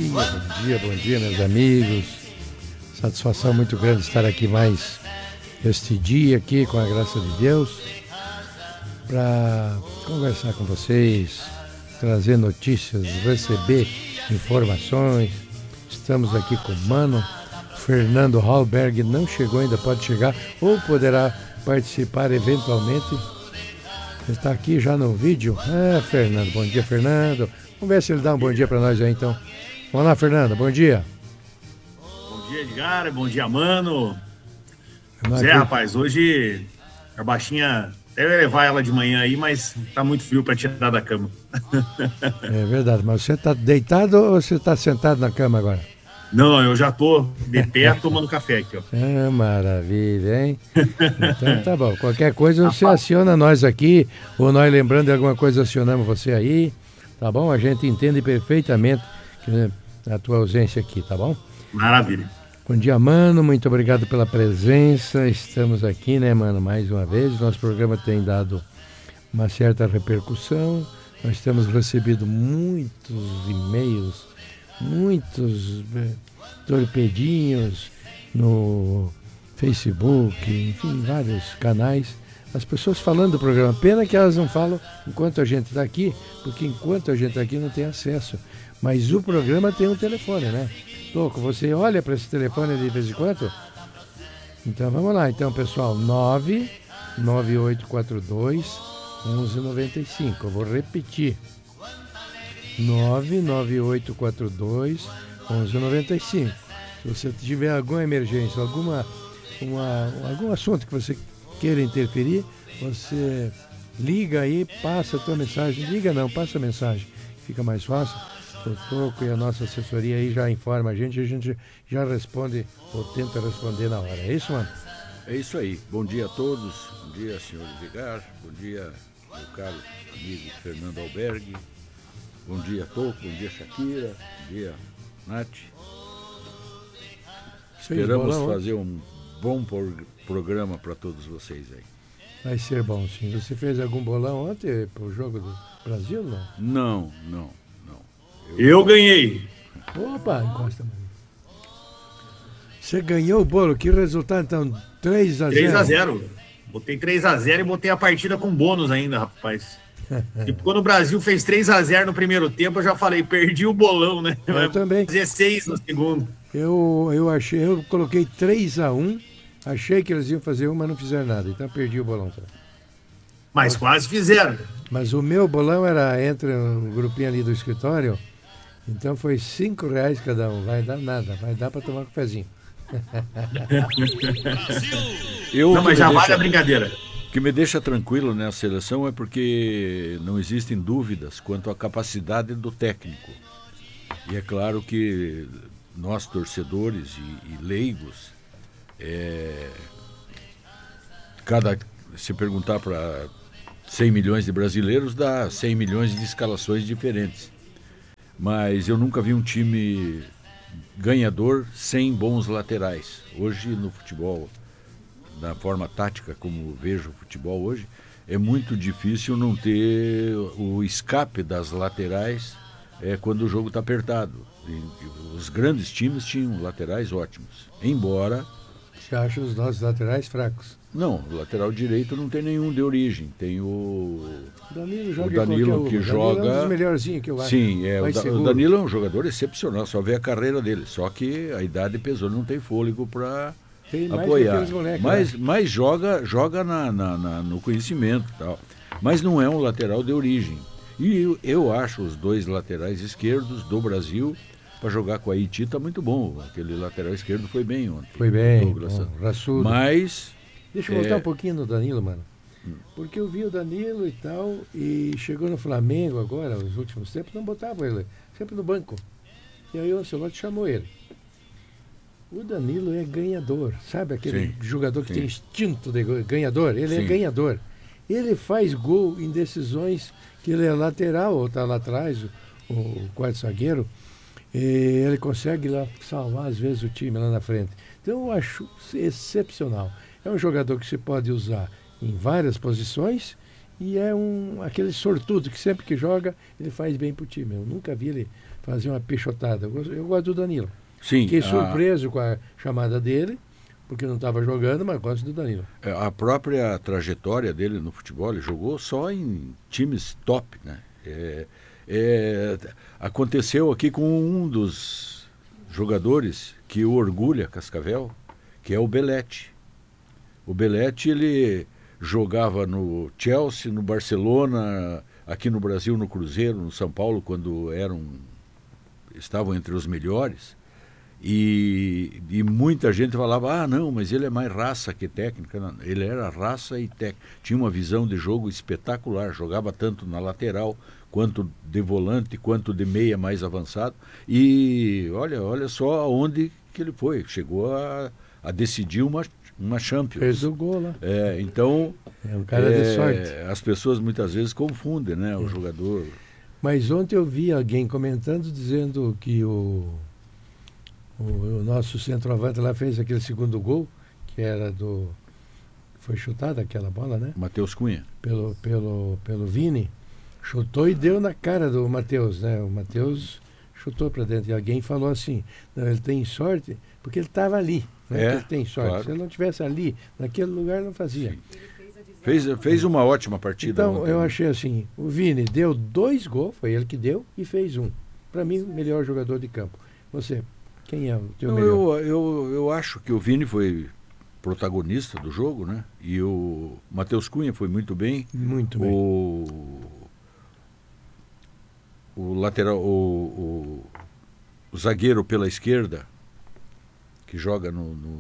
bom dia, meus amigos. Satisfação muito grande estar aqui mais este dia aqui, com a graça de Deus, para conversar com vocês, trazer notícias, receber informações. Estamos aqui com o Mano Fernando Hallberg, não chegou ainda, pode chegar ou poderá participar eventualmente. Está aqui já no vídeo. Fernando, bom dia, Fernando. Vamos ver se ele dá um bom dia para nós aí, então. Vamos lá, Fernando, bom dia. Bom dia, Edgar, bom dia, Mano. Rapaz, hoje a baixinha deve levar ela de manhã aí, mas tá muito frio para tirar da cama. É verdade, mas você tá deitado ou você tá sentado na cama agora? Não, eu já tô de pé tomando café aqui, ó. Maravilha, hein? Então tá bom. Qualquer coisa você aciona nós aqui, ou nós lembrando de alguma coisa acionamos você aí, tá bom? A gente entende perfeitamente a tua ausência aqui, tá bom? Maravilha. Bom dia, Mano, muito obrigado pela presença. Estamos aqui, né, Mano, mais uma vez. Nosso programa tem dado uma certa repercussão. Nós temos recebido muitos e-mails, muitos torpedinhos no Facebook, enfim, vários canais. As pessoas falando do programa. Pena que elas não falam enquanto a gente está aqui, porque enquanto a gente está aqui não tem acesso. Mas o programa tem um telefone, né? Toco, você olha para esse telefone de vez em quando? Então vamos lá, então, pessoal, 99842-1195. Eu vou repetir. 99842-1195. Se você tiver alguma emergência, algum assunto que você queira interferir, você liga aí, passa a tua mensagem. Liga não, passa a mensagem. Fica mais fácil. O Toco e a nossa assessoria aí já informa a gente já responde ou tenta responder na hora. É isso, mano? É isso aí. Bom dia a todos. Bom dia, senhor Edgar. Bom dia, meu caro amigo Fernando Hallberg. Bom dia, Toco. Bom dia, Shakira. Bom dia, Nath. Esperamos fazer um bom programa para todos vocês aí. Vai ser bom, sim. Você fez algum bolão ontem pro jogo do Brasil, não? Não. Eu ganhei. Opa, encosta, mano. Você ganhou o bolo. Que resultado, então? 3-0. 3-0. Botei 3-0 e botei a partida com bônus ainda, rapaz. Tipo, quando o Brasil fez 3-0 no primeiro tempo, eu já falei, perdi o bolão, né? Eu também. 16 no segundo. Eu coloquei 3-1. Achei que eles iam fazer mas não fizeram nada. Então perdi o bolão. Tá? Mas quase fizeram. Mas o meu bolão era entre um grupinho ali do escritório. Então foi R$5 cada um. Vai dar nada. Vai dar para tomar um cafezinho. Não, mas já vale a brincadeira. O que me deixa tranquilo nessa seleção é porque não existem dúvidas quanto à capacidade do técnico. E é claro que nós, torcedores e leigos, se perguntar para 100 milhões de brasileiros, dá 100 milhões de escalações diferentes. Mas eu nunca vi um time ganhador sem bons laterais. Hoje no futebol, da forma tática como vejo o futebol hoje, é muito difícil não ter o escape das laterais quando o jogo está apertado. E os grandes times tinham laterais ótimos, embora... Você acha os nossos laterais fracos? Não, o lateral direito não tem nenhum de origem. Tem o Danilo que joga... é um dos melhorzinhos que eu acho. Sim, o Danilo é um jogador excepcional, só vê a carreira dele. Só que a idade pesou, não tem fôlego para apoiar. Mas joga no conhecimento e tal. Mas não é um lateral de origem. E eu acho os dois laterais esquerdos do Brasil... Para jogar com a Haiti tá muito bom. Aquele lateral esquerdo foi bem ontem. Foi bem, raçudo. Mas... Deixa eu voltar um pouquinho no Danilo, mano. Porque eu vi o Danilo e tal, e chegou no Flamengo agora, nos últimos tempos, não botava ele, sempre no banco. E aí o Ancelotti chamou ele. O Danilo é ganhador, sabe aquele jogador que tem instinto de ganhador? Ele é ganhador. Ele faz gol em decisões que ele é lateral, ou está lá atrás, o quarto zagueiro. E ele consegue lá salvar às vezes o time lá na frente. Então eu acho excepcional. É um jogador que se pode usar em várias posições e é aquele sortudo que sempre que joga ele faz bem pro time. Eu nunca vi ele fazia uma peixotada. Eu gosto do Danilo. Sim. Fiquei surpreso com a chamada dele, porque não estava jogando, mas gosto do Danilo. A própria trajetória dele no futebol, ele jogou só em times top, né? Aconteceu aqui com um dos jogadores que o orgulha Cascavel, que é o Belletti. O Belletti, ele jogava no Chelsea, no Barcelona, aqui no Brasil, no Cruzeiro, no São Paulo, quando estavam entre os melhores. E muita gente falava, não, mas ele é mais raça que técnica. Não, ele era raça e técnica. Tinha uma visão de jogo espetacular, jogava tanto na lateral, quanto de volante, quanto de meia mais avançado. E olha só aonde que ele foi. Chegou a decidir uma Champions. Fez o gol lá. Então, é um cara de sorte. As pessoas muitas vezes confundem, né, o jogador. Mas ontem eu vi alguém comentando, dizendo que o nosso centroavante lá fez aquele segundo gol, que era foi chutada aquela bola, né? Matheus Cunha. Pelo Vini. Chutou e deu na cara do Matheus, né? O Matheus chutou para dentro. E alguém falou assim, não, ele tem sorte, porque ele estava ali. Ele tem sorte. Claro. Se ele não estivesse ali, naquele lugar, não fazia. Fez uma ótima partida. Então, eu achei assim, o Vini deu 2 gols, foi ele que deu, e fez 1. Para mim, o melhor jogador de campo. Você, quem é o teu melhor? Eu acho que o Vini foi protagonista do jogo, né? E o Matheus Cunha foi muito bem. Muito bem. O lateral, o zagueiro pela esquerda, que joga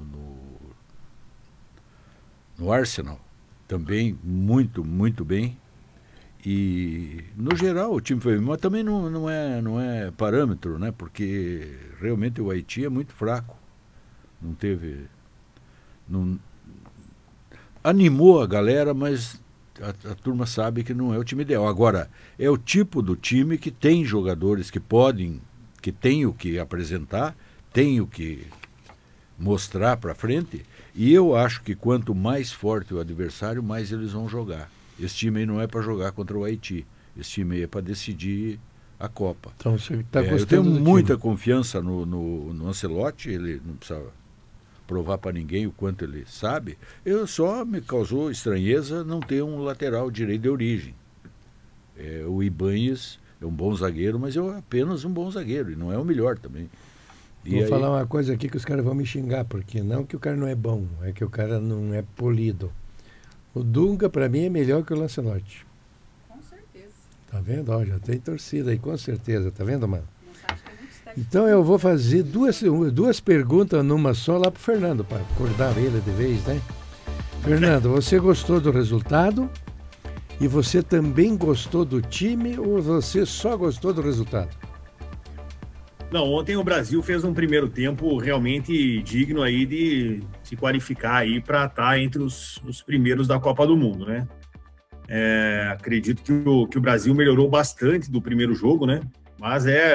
no Arsenal, também muito, muito bem. E, no geral, o time foi bem, mas também não é parâmetro, né? Porque realmente o Haiti é muito fraco. Animou a galera, mas a turma sabe que não é o time ideal. Agora, é o tipo do time que tem jogadores que tem o que apresentar, tem o que mostrar para frente, e eu acho que quanto mais forte o adversário, mais eles vão jogar. Esse time aí não é para jogar contra o Haiti, esse time aí é para decidir a Copa. Então você está gostando eu tenho do muita time. Confiança no Ancelotti, ele não precisa provar para ninguém o quanto ele sabe. Só me causou estranheza não ter um lateral direito de origem. O Ibanez é um bom zagueiro, mas é apenas um bom zagueiro, e não é o melhor também. Vou falar uma coisa aqui que os caras vão me xingar, porque não que o cara não é bom, é que o cara não é polido. O Dunga, para mim, é melhor que o Lancelotti. Com certeza. Tá vendo? Ó, já tem torcida aí, com certeza. Tá vendo, mano? Então eu vou fazer duas perguntas numa só lá pro Fernando, para acordar ele de vez, né? Fernando, você gostou do resultado? E você também gostou do time ou você só gostou do resultado? Não, ontem o Brasil fez um primeiro tempo realmente digno aí de se qualificar aí para estar entre os primeiros da Copa do Mundo, né? Acredito que o Brasil melhorou bastante do primeiro jogo, né? Mas